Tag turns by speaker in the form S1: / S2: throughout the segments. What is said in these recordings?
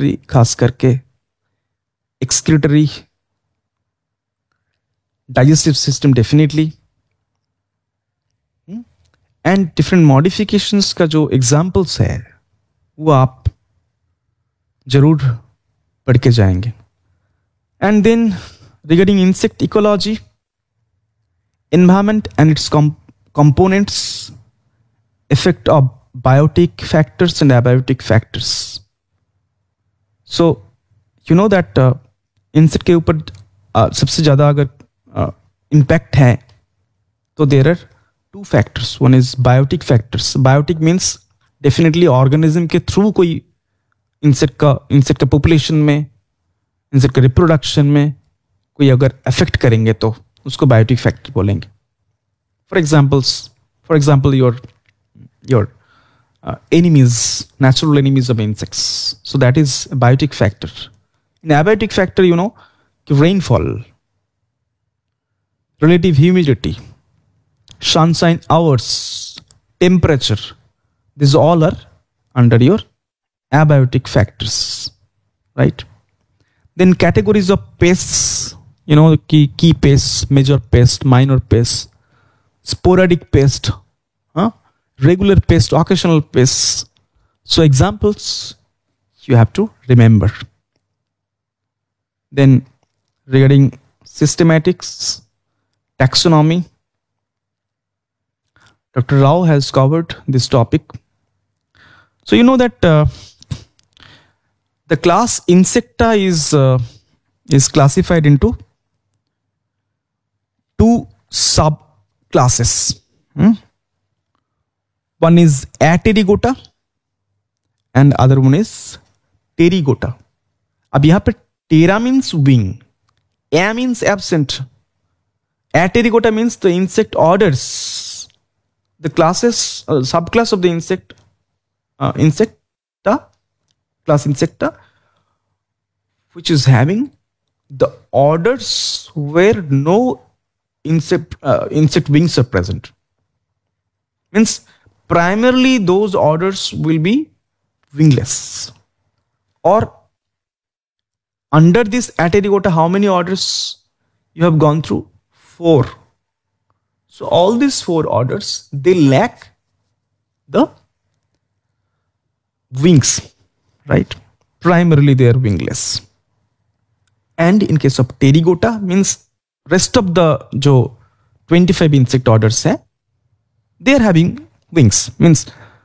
S1: Respiratory, खास करके excretory, digestive system definitely, and different modifications का जो एग्जाम्पल्स है वो आप जरूर पढ़ के जाएंगे. And then regarding insect ecology, environment and its components, effect of biotic factors and abiotic factors. So you know that insect के ऊपर सबसे ज़्यादा अगर impact है तो there are two factors. One is biotic factors. Biotic means definitely organism के through कोई insect का population में, insect का reproduction में कोई अगर affect करेंगे तो उसको बायोटिक फैक्टर बोलेंगे. For example your enemies, natural enemies of insects, so that is biotic factor. In abiotic factor you know कि rainfall, relative humidity, sunshine hours, temperature, this all are under your abiotic factors, right? Then categories of pests, you know, key pests, major pest, minor pest, sporadic pest, regular pest, occasional pests. So examples you have to remember. Then regarding systematics, taxonomy, Dr. Rao has covered this topic. So you know that the class Insecta is classified into two subclasses. One is Aterygota and other one is Pterygota. अब यहाँ पे Ptera means wing, A means absent, Aterygota means the insect orders, the classes, subclass of the insect, Insecta, class Insecta, which is having the orders where no insect wings are present. Means primarily those orders will be wingless. Or under this Aterygota, how many orders you have gone through? 4. So all these 4 orders, they lack the wings, right? Primarily they are wingless. And in case of Pterygota, means rest of the जो 25 insect orders है, they are having wings. Means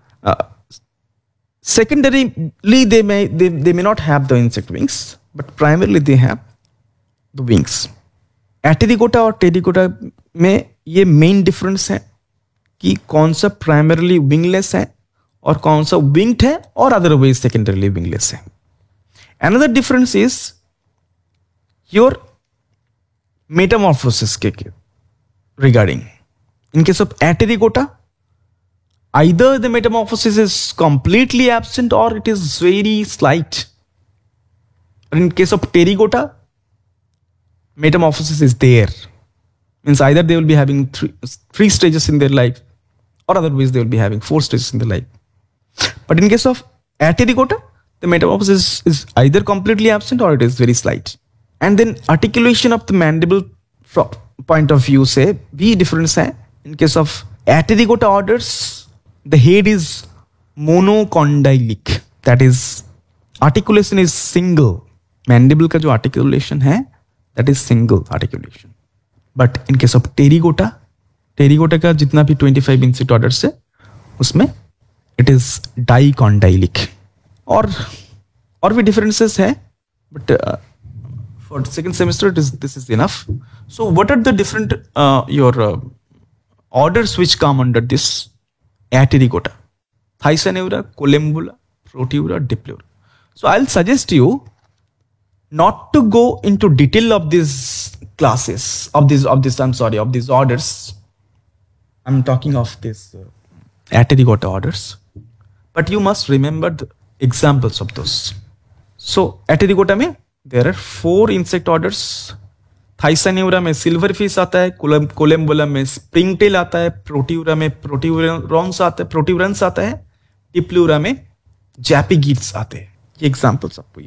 S1: secondarily they may not have the insect wings, but primarily they have the wings. Aterygota और Pterygota में ये main difference है कि कौन सा primarily wingless है और कौन सा winged है और otherwise secondarily wingless है. Another difference is your metamorphosis regarding. In case of Aterygota, either the metamorphosis is completely absent or it is very slight. In case of Pterygota, metamorphosis is there. Means either they will be having three stages in their life or otherwise they will be having 4 stages in their life. But in case of Aterygota, the metamorphosis is either completely absent or it is very slight. And then articulation of the mandible from point of view से भी difference है. In case of Aterygota orders, the head is monocondylic. That is, articulation is single. Mandible का जो articulation है, that is single articulation. But in case of Pterygota का जितना भी 25 insect orders है, उसमें it is dicondylic. और भी differences है, but for second semester this is enough. So what are the different orders which come under this Aterygota? Thysanura, Collembola, Proteura, Dipleura. So I'll suggest you not to go into detail of these classes, of these orders. I'm talking of this Aterygota orders, but you must remember the examples of those. So Aterygota में there are 4 insect orders. Thysanura में silverfish आता है, Collembola में springtail आता है, Proteura में proteurans आता है, Dipleura में jappy geese आते हैं. ये examples आपको